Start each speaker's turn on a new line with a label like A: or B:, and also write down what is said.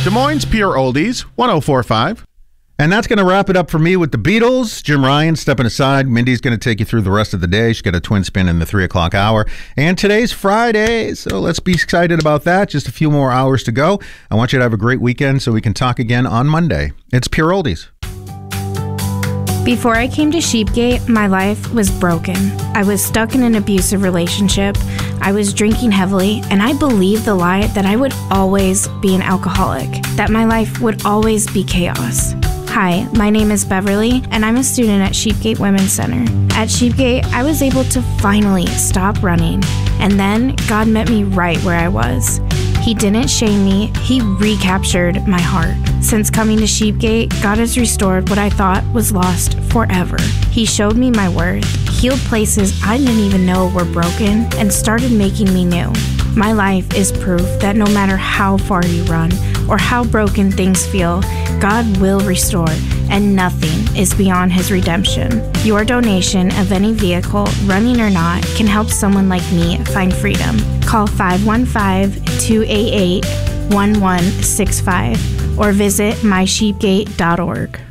A: Des Moines Pure Oldies, 104.5. And that's going to wrap it up for me with the Beatles. Jim Ryan stepping aside. Mindy's going to take you through the rest of the day. She's got a twin spin in the 3 o'clock hour. And today's Friday, so let's be excited about that. Just a few more hours to go. I want you to have a great weekend so we can talk again on Monday. It's Pure Oldies.
B: Before I came to Sheepgate, my life was broken. I was stuck in an abusive relationship. I was drinking heavily, and I believed the lie that I would always be an alcoholic, that my life would always be chaos. Hi, my name is Beverly, and I'm a student at Sheepgate Women's Center. At Sheepgate, I was able to finally stop running, and then God met me right where I was. He didn't shame me, He recaptured my heart. Since coming to Sheepgate, God has restored what I thought was lost forever. He showed me my worth, healed places I didn't even know were broken, and started making me new. My life is proof that no matter how far you run or how broken things feel, God will restore, and nothing is beyond His redemption. Your donation of any vehicle, running or not, can help someone like me find freedom. Call 515-288-1165 or visit mysheepgate.org.